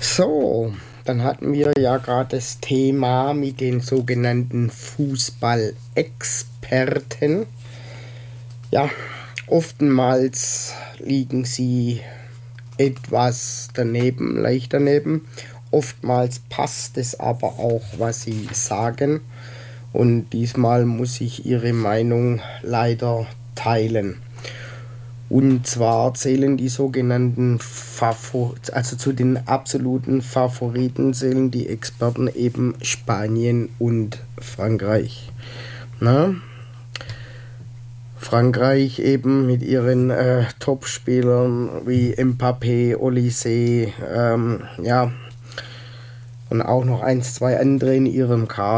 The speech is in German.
So, dann hatten wir ja gerade das Thema mit den sogenannten Fußballexperten. Ja, oftmals liegen sie etwas daneben, leicht daneben. Oftmals passt es aber auch, was sie sagen. Und diesmal muss ich ihre Meinung leider teilen. Und zwar zählen die sogenannten also zu den absoluten Favoriten zählen die Experten eben Spanien und Frankreich. Na? Frankreich eben mit ihren Topspielern wie Mbappé, Olise, ja, und auch noch eins, zwei andere in ihrem Kader.